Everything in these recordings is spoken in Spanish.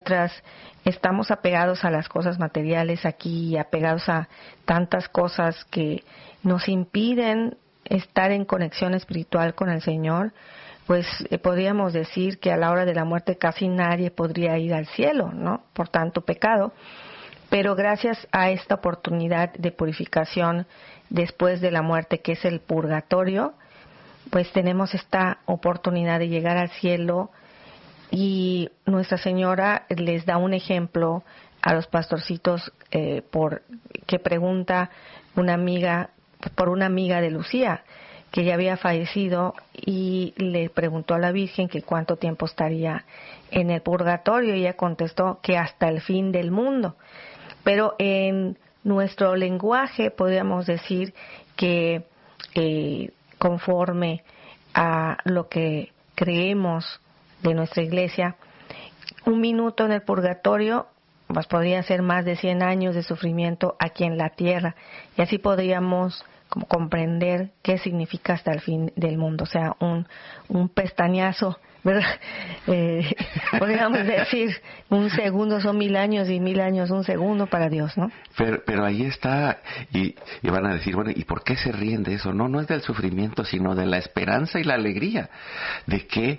mientras estamos apegados a las cosas materiales aquí, apegados a tantas cosas que nos impiden estar en conexión espiritual con el Señor, pues podríamos decir que a la hora de la muerte casi nadie podría ir al cielo, ¿no? Por tanto pecado. Pero gracias a esta oportunidad de purificación después de la muerte, que es el purgatorio, pues tenemos esta oportunidad de llegar al cielo, y Nuestra Señora les da un ejemplo a los pastorcitos que pregunta por una amiga de Lucía que ya había fallecido, y le preguntó a la Virgen que cuánto tiempo estaría en el purgatorio, y ella contestó que hasta el fin del mundo. Pero en nuestro lenguaje podríamos decir que conforme a lo que creemos de nuestra iglesia, un minuto en el purgatorio pues podría ser más de 100 años de sufrimiento aquí en la tierra, y así podríamos como comprender qué significa hasta el fin del mundo. O sea, un pestañazo, ¿verdad? Podríamos decir, un segundo son 1000 años y 1000 años un segundo para Dios, ¿no? Pero ahí está, y van a decir, bueno, ¿y por qué se ríen de eso? No es del sufrimiento, sino de la esperanza y la alegría de que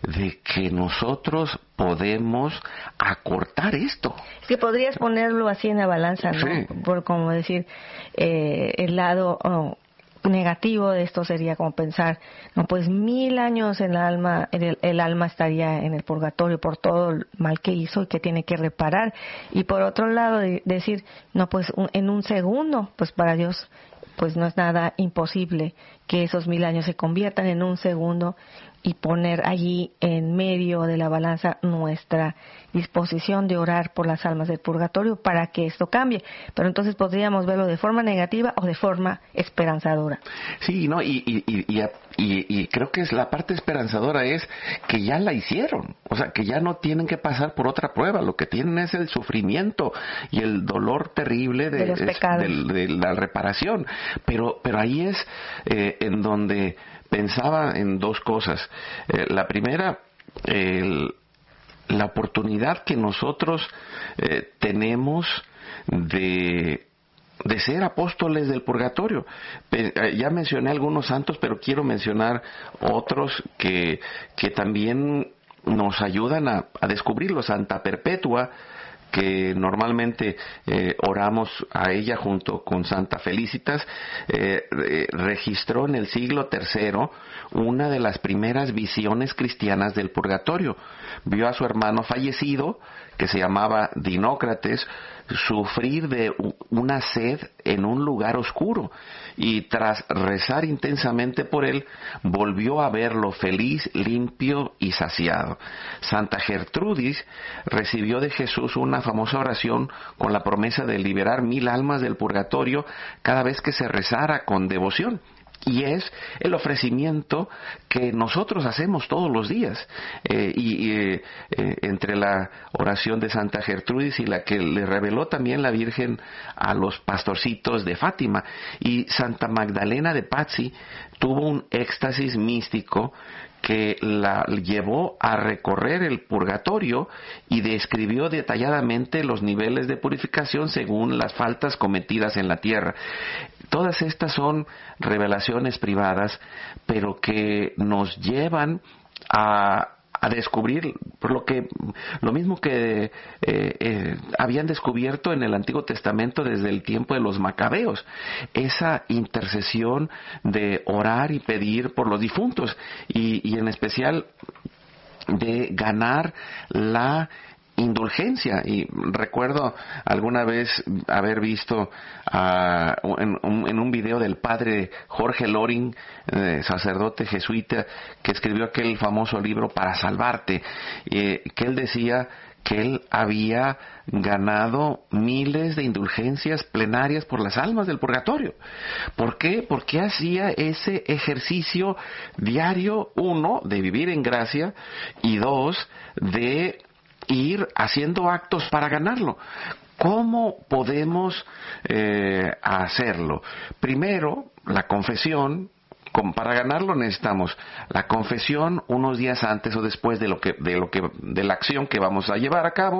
nosotros podemos acortar esto. Sí, podrías ponerlo así en la balanza, ¿no? Sí. Por como decir, el lado negativo de esto sería como pensar, no, pues 1000 años el alma estaría en el purgatorio por todo el mal que hizo y que tiene que reparar. Y por otro lado, decir, no, pues en un segundo, pues para Dios pues no es nada imposible que esos 1000 años se conviertan en un segundo, y poner allí en medio de la balanza nuestra disposición de orar por las almas del purgatorio para que esto cambie. Pero entonces podríamos verlo de forma negativa o de forma esperanzadora. Sí, no, y creo que la parte esperanzadora es que ya la hicieron, o sea, que ya no tienen que pasar por otra prueba, lo que tienen es el sufrimiento y el dolor terrible de los pecados, de la reparación. Pero ahí es en donde pensaba en dos cosas. La primera, la oportunidad que nosotros tenemos de ser apóstoles del purgatorio. Ya mencioné algunos santos, pero quiero mencionar otros que también nos ayudan a descubrirlo. Santa Perpetua, que normalmente oramos a ella junto con Santa Felicitas, registró en el siglo III una de las primeras visiones cristianas del purgatorio. Vio a su hermano fallecido, que se llamaba Dinócrates, sufrir de una sed en un lugar oscuro, y tras rezar intensamente por él, volvió a verlo feliz, limpio y saciado. Santa Gertrudis recibió de Jesús una famosa oración con la promesa de liberar 1000 almas del purgatorio cada vez que se rezara con devoción. Y es el ofrecimiento que nosotros hacemos todos los días. Entre la oración de Santa Gertrudis y la que le reveló también la Virgen a los pastorcitos de Fátima. Y Santa Magdalena de Pazzi tuvo un éxtasis místico que la llevó a recorrer el purgatorio y describió detalladamente los niveles de purificación según las faltas cometidas en la tierra. Todas estas son revelaciones privadas, pero que nos llevan a descubrir lo mismo que habían descubierto en el Antiguo Testamento desde el tiempo de los macabeos, esa intercesión de orar y pedir por los difuntos, y en especial de ganar la indulgencia. Y recuerdo alguna vez haber visto en un video del padre Jorge Loring, sacerdote jesuita, que escribió aquel famoso libro Para Salvarte, que él decía que él había ganado miles de indulgencias plenarias por las almas del purgatorio. ¿Por qué? Porque hacía ese ejercicio diario, 1, de vivir en gracia, y 2, de ir haciendo actos para ganarlo. ¿Cómo podemos hacerlo? Primero, la confesión. Para ganarlo necesitamos la confesión unos días antes o después de la acción que vamos a llevar a cabo.